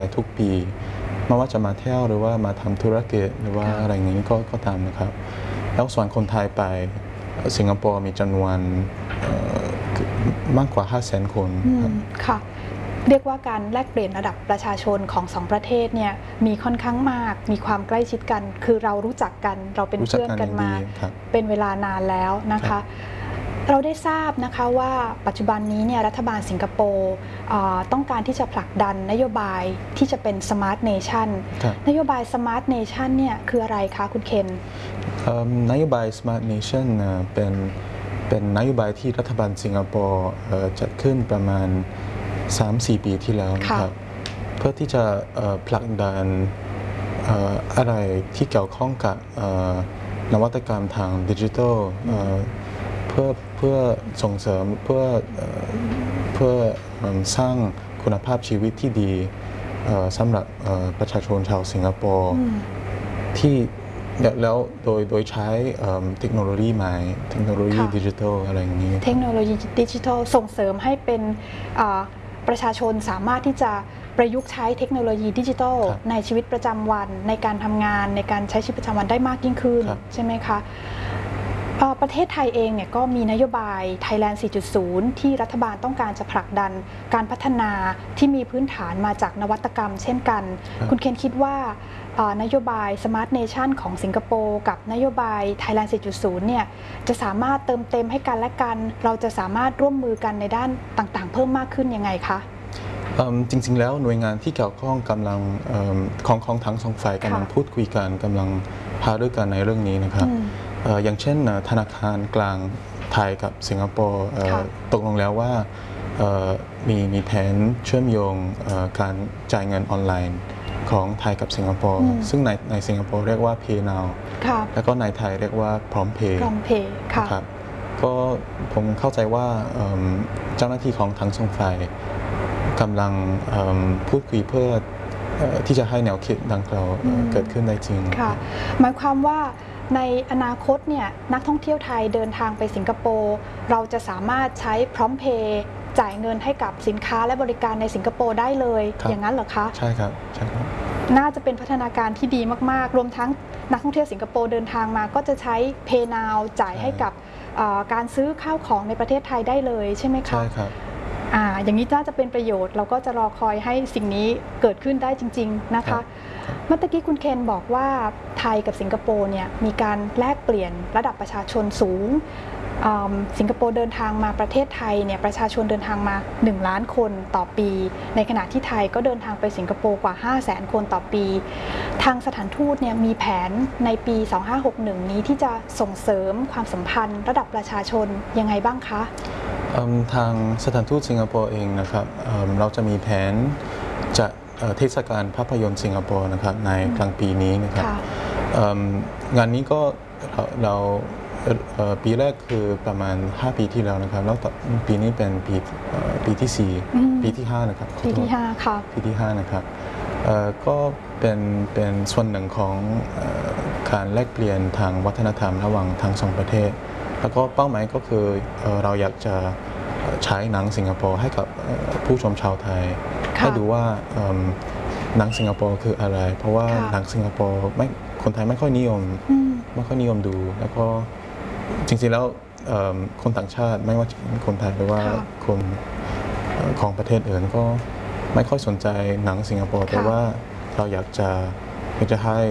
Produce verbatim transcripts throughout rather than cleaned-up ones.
ทุกปีไม่ว่าจะมาเที่ยวหรือว่ามาทำธุรกิจหรือว่าอะไรอย่างนี้ก็ก็ตามนะครับแล้วส่วนคนไทยไปสิงคโปร์มีจำนวนมากกว่า ห้าแสน คนค่ะเรียกว่าการแลกเปลี่ยนระดับประชาชนของสองประเทศเนี่ยมีค่อนข้างมากมีความใกล้ชิดกันคือเรารู้จักกันเราเป็นเพื่อนกันมาเป็นเวลานานแล้วนะคะเราได้ทราบนะคะว่าปัจจุบันนี้เนี่ยรัฐบาลสิงคโปร์ต้องการที่จะผลักดันนโยบายที่จะเป็น Smart Nation นโยบาย Smart Nation เนี่ยคืออะไรคะคุณเคนนโยบาย Smart Nation เป็นเป็นนโยบายที่รัฐบาลสิงคโปร์จัดขึ้นประมาณ สามสี่ ปีที่แล้วนะครับเพื่อที่จะผลักดันอะไรที่เกี่ยวข้องกับนวัตกรรมทางดิจิทัลเพื่อเพื่อส่งเสริมเพื่อเพื่อสร้างคุณภาพชีวิตที่ดีสำหรับประชาชนชาวสิงคโปร์ที่แล้วโดยโดยใช้เทคโนโลยีใหม่เทคโนโลยีดิจิทัลอะไรอย่างนี้เทคโนโลยีดิจิทัลส่งเสริมให้เป็นประชาชนสามารถที่จะประยุกต์ใช้เทคโนโลยีดิจิทัลในชีวิตประจำวันในการทำงานในการใช้ชีวิตประจำวันได้มากยิ่งขึ้นใช่ไหมคะประเทศไทยเองเนี่ยก็มีนโยบาย Thailand สี่จุดศูนย์ ที่รัฐบาลต้องการจะผลักดันการพัฒนาที่มีพื้นฐานมาจากนวัตกรรมเช่นกันคุณเคนคิดว่านโยบาย Smart Nation ของสิงคโปร์กับนโยบาย Thailand สี่จุดศูนย์ เนี่ยจะสามารถเติมเต็มให้กันและกันเราจะสามารถร่วมมือกันในด้านต่างๆเพิ่มมากขึ้นยังไงคะจริงๆแล้วหน่วยงานที่เกี่ยวข้องกำลังของของทั้งสองฝ่ายกำลังพูดคุยกันกำลังพาด้วยกันในเรื่องนี้นะครับอย่างเช่นธนาคารกลางไทยกับสิงคโปร์ตกลงแล้วว่ามีมีแผนเชื่อมโยงการจ่ายเงินออนไลน์ของไทยกับสิงคโปร์ซึ่งในในสิงคโปร์เรียกว่า Pay Now แล้วก็ในไทยเรียกว่า Prompt Pay ครับก็ผมเข้าใจว่าเจ้าหน้าที่ของทั้งสองฝ่ายกำลังพูดคุยเพื่อที่จะให้แนวคิดดังกล่าวเกิดขึ้นได้จริงค่ะหมายความว่าในอนาคตเนี่ยนักท่องเที่ยวไทยเดินทางไปสิงคโปร์เราจะสามารถใช้ Prompt Pay จ่ายเงินให้กับสินค้าและบริการในสิงคโปร์ได้เลยอย่างนั้นเหรอคะใช่ครับใช่ครับน่าจะเป็นพัฒนาการที่ดีมากๆรวมทั้งนักท่องเที่ยวสิงคโปร์เดินทางมาก็จะใช้ Pay Now จ่ายให้กับการซื้อข้าวของในประเทศไทยได้เลยใช่ไหมคะใช่ครับอ่าอย่างนี้น่าจะเป็นประโยชน์เราก็จะรอคอยให้สิ่งนี้เกิดขึ้นได้จริงๆนะคะเมื่อกี้คุณเคนบอกว่าไทยกับสิงคโปร์เนี่ยมีการแลกเปลี่ยนระดับประชาชนสูงสิงคโปร์เดินทางมาประเทศไทยเนี่ยประชาชนเดินทางมาหนึ่งล้านคนต่อปีในขณะที่ไทยก็เดินทางไปสิงคโปร์กว่า ห้าแสน คนต่อปีทางสถานทูตเนี่ยมีแผนในปีสองพันห้าร้อยหกสิบเอ็ดนี้ที่จะส่งเสริมความสัมพันธ์ระดับประชาชนยังไงบ้างคะทางสถานทูตสิงคโปร์เองนะครับเราจะมีแผนจะเทศกาลภาพยนตร์สิงคโปร์นะครับในกลางปีนี้นะครับงานนี้ก็เราปีแรกคือประมาณห้าปีที่แล้วนะครับแล้วปีนี้เป็นปีปีที่สี่ปีที่ห้านะครับปีที่ห้าค่ะปีที่ห้านะครับก็เป็นเป็นส่วนหนึ่งของการแลกเปลี่ยนทางวัฒนธรรมระหว่างทั้งสองประเทศแล้วก็เป้าหมายก็คือเราอยากจะใช้หนังสิงคโปร์ให้กับผู้ชมชาวไทยให้ดูว่าหนังสิงคโปร์คืออะไรเพราะว่าหนังสิงคโปร์ไม่คนไทยไม่ค่อยนิยมไม่ค่อยนิยมดูแล้วก็จริงๆแล้วคนต่างชาติไม่ว่าคนไทยหรือว่าคนของประเทศอื่นก็ไม่ค่อยสนใจหนังสิงคโปร์แต่ว่าเราอยากจะอยากจะให้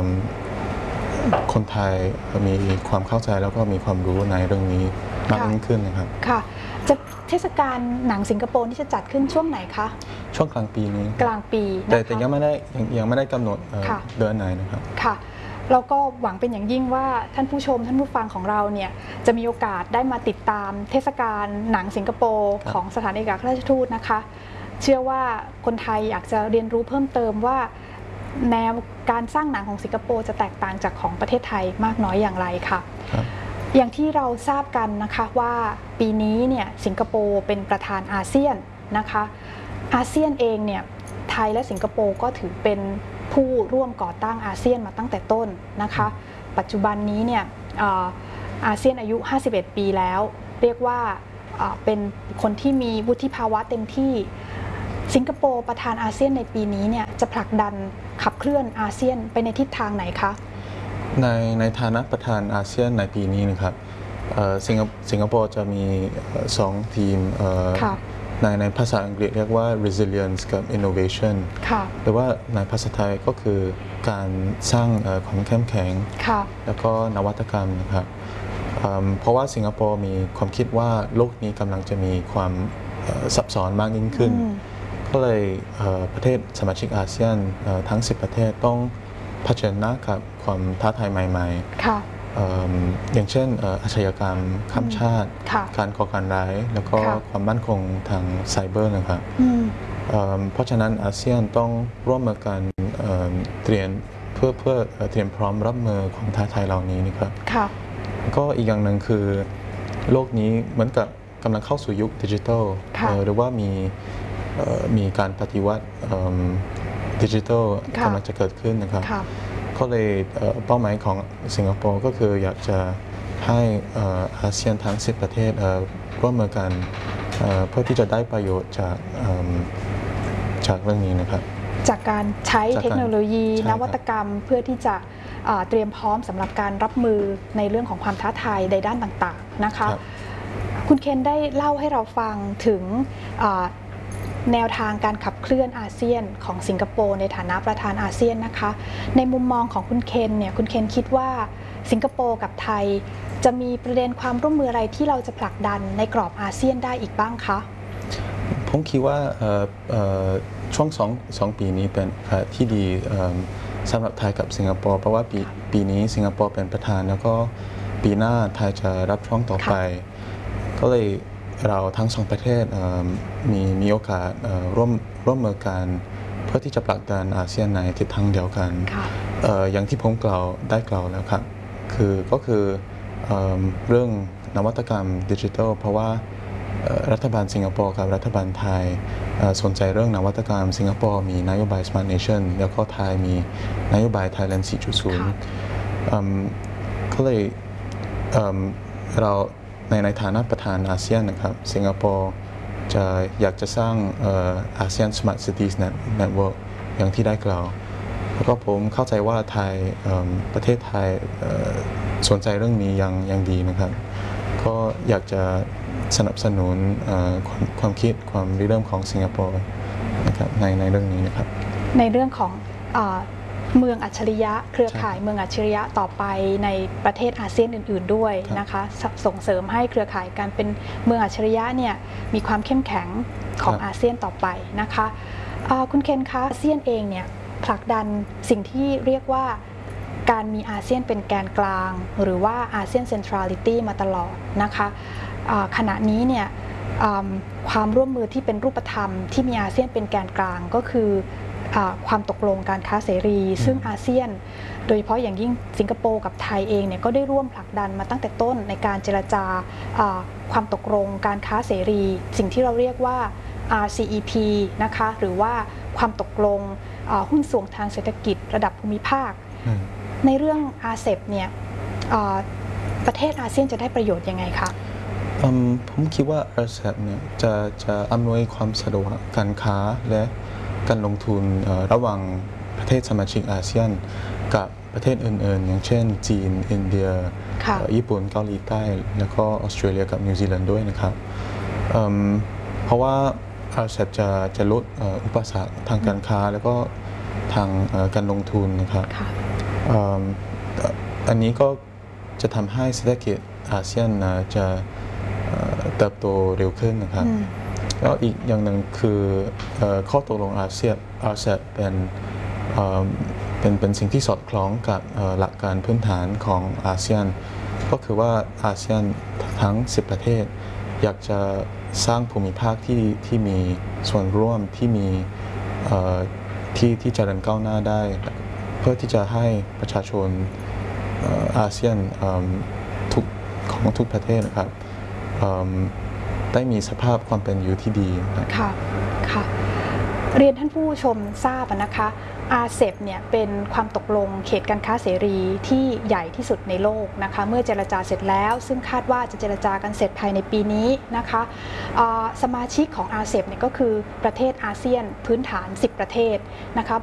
คนไทยมีความเข้าใจแล้วก็มีความรู้ในเรื่องนี้มากยิ่งขึ้นนะครับค่ะจะเทศกาลหนังสิงคโปร์ที่จะจัดขึ้นช่วงไหนคะช่วงกลางปีนี้กลางปีแต่แต่ยังไม่ได้ยังไม่ได้กำหนดเดือนไหนนะครับค่ะเราก็หวังเป็นอย่างยิ่งว่าท่านผู้ชมท่านผู้ฟังของเราเนี่ยจะมีโอกาสได้มาติดตามเทศกาลหนังสิงคโปร์ของสถานเอกอัครราชทูตนะคะเชื่อว่าคนไทยอยากจะเรียนรู้เพิ่มเติมว่าแนวการสร้างหนังของสิงคโปร์จะแตกต่างจากของประเทศไทยมากน้อยอย่างไรค่ะอย่างที่เราทราบกันนะคะว่าปีนี้เนี่ยสิงคโปร์เป็นประธานอาเซียนนะคะอาเซียนเองเนี่ยไทยและสิงคโปร์ก็ถือเป็นผู้ร่วมก่อตั้งอาเซียนมาตั้งแต่ต้นนะคะปัจจุบันนี้เนี่ยอาเซียนอายุห้าสิบเอ็ดปีแล้วเรียกว่าเป็นคนที่มีวุฒิภาวะเต็มที่สิงคโปร์ประธานอาเซียนในปีนี้เนี่ยจะผลักดันขับเคลื่อนอาเซียนไปในทิศทางไหนคะในในฐานะประธานอาเซียนในปีนี้นะครับสิงคสิงคโปร์จะมีสองทีมในในภาษาอังกฤษเรียกว่า resilience กับ innovation หรือว่าในภาษาไทยก็คือการสร้างความเข้มแข็งแล้วก็นวัตกรรมนะครับเพราะว่าสิงคโปร์มีความคิดว่าโลกนี้กำลังจะมีความซับซ้อนมากยิ่งขึ้นก็เลยประเทศสมาชิกอาเซียนทั้งสิบประเทศต้องเผชิญหน้ากับความท้าทายใหม่ๆอย่างเช่นอาชญากรรมข้ามชาติการก่อการร้ายแล้วก็ความมั่นคงทางไซเบอร์นะครับเพราะฉะนั้นอาเซียนต้องร่วมมือกันเตรียมเพื่อเพื่อเตรียมพร้อมรับมือของท้าทายเหล่านี้นะครับก็อีกอย่างหนึ่งคือโลกนี้เหมือนกับกำลังเข้าสู่ยุคดิจิทัลหรือว่ามีมีการปฏิวัติดิจิทัลกำลังจะเกิดขึ้นนะครับก็เลยเป้าหมายของสิงคโปร์ก็คืออยากจะให้อาเซียนทั้งสิบประเทศร่วมมือกันเพื่อที่จะได้ประโยชน์จากจากเรื่องนี้นะครับจากการใช้เทคโนโลยีนวัตกรรมเพื่อที่จะเตรียมพร้อมสำหรับการรับมือในเรื่องของความท้าทายในด้านต่างๆนะคะคุณเคนได้เล่าให้เราฟังถึงแนวทางการขับเคลื่อนอาเซียนของสิงคโปร์ในฐานะประธานอาเซียนนะคะในมุมมองของคุณเคนเนี่ยคุณเคนคิดว่าสิงคโปร์กับไทยจะมีประเด็นความร่วมมืออะไรที่เราจะผลักดันในกรอบอาเซียนได้อีกบ้างคะผมคิดว่าช่วงสองสองปีนี้เป็นที่ดีสำหรับไทยกับสิงคโปร์เพราะว่าปีปีนี้สิงคโปร์เป็นประธานแล้วก็ปีหน้าไทยจะรับช่วงต่อไปก็เลยเราทั้งสองประเทศมีมีโอกาสร่วมร่วมมือกันเพื่อที่จะผลักดันอาเซียนในทิศทางเดียวกันอย่างที่ผมกล่าวได้กล่าวแล้วครับคือก็คือเรื่องนวัตกรรมดิจิทัลเพราะว่ารัฐบาลสิงคโปร์กับรัฐบาลไทยสนใจเรื่องนวัตกรรมสิงคโปร์มีนโยบาย Smart Nation แล้วก็ไทยมีนโยบาย Thailand สี่จุดศูนย์ ก็เลยเราในในฐานะประธานอาเซียนนะครับสิงคโปร์จะอยากจะสร้างอาเซียน Smart Cities Network อย่างที่ได้กล่าวแล้วก็ผมเข้าใจว่าไทยประเทศไทยสนใจเรื่องนี้อย่างอย่างดีนะครับก็อยากจะสนับสนุนความความคิดความริเริ่มของสิงคโปร์นะครับในในเรื่องนี้นะครับในเรื่องของเมืองอัจฉริยะเครือข่ายเมืองอัจฉริยะต่อไปในประเทศอาเซียนอื่นๆด้วยนะคะส่งเสริมให้เครือข่ายการเป็นเมืองอัจฉริยะเนี่ยมีความเข้มแข็งของอาเซียนต่อไปนะคะคุณเคนคะอาเซียนเองเนี่ยผลักดันสิ่งที่เรียกว่าการมีอาเซียนเป็นแกนกลางหรือว่าอาเซียนเซ็นทรัลิตี้มาตลอดนะคะขณะนี้เนี่ยความร่วมมือที่เป็นรูปธรรมที่มีอาเซียนเป็นแกนกลางก็คือความตกลงการค้าเสรีซึ่งอาเซียนโดยเฉพาะอย่างยิ่งสิงคโปร์กับไทยเองเนี่ยก็ได้ร่วมผลักดันมาตั้งแต่ต้นในการเจรจาความตกลงการค้าเสรีสิ่งที่เราเรียกว่า อาร์ ซี อี พี นะคะหรือว่าความตกลงหุ้นส่วนทางเศรษฐกิจระดับภูมิภาคในเรื่อง อาร์ ซี อี พี เนี่ยประเทศอาเซียนจะได้ประโยชน์ยังไงคะผมคิดว่า อาร์ ซี อี พี เนี่ยจะจะอำนวยความสะดวกการค้าและการลงทุนระหว่างประเทศสมาชิกอาเซียนกับประเทศอื่นๆอย่างเช่นจีนอินเดียญี่ปุ่นเกาหลีใต้แล้วก็ออสเตรเลียกับนิวซีแลนด์ด้วยนะครับเพราะว่า อาร์ ซี อี พี จะจะลดอุปสรรคทางการค้าแล้วก็ทางการลงทุนนะครับอันนี้ก็จะทำให้เศรษฐกิจอาเซียนจะเติบโตเร็วขึ้นนะครับแล้วอีกอย่างหนึ่งคือข้อตกลงอาเซียน อาร์ ซี อี พี เป็นเป็นเป็นสิ่งที่สอดคล้องกับหลักการพื้นฐานของอาเซียนก็คือว่าอาเซียนทั้งสิบประเทศอยากจะสร้างภูมิภาคที่ที่มีส่วนร่วมที่มีที่ที่เจริญก้าวหน้าได้เพื่อที่จะให้ประชาชนอาเซียนทุกของทุกประเทศนะครับได้มีสภาพความเป็นอยู่ที่ดีค่ะค่ะเรียนท่านผู้ชมทราบนะคะ อาร์ เซ อี พี เนี่ยเป็นความตกลงเขตการค้าเสรีที่ใหญ่ที่สุดในโลกนะคะเมื่อเจรจาเสร็จแล้วซึ่งคาดว่าจะเจรจากันเสร็จภายในปีนี้นะคะสมาชิกของ อาร์ เซ อี พี เนี่ยก็คือประเทศอาเซียนพื้นฐานสิบประเทศนะคะ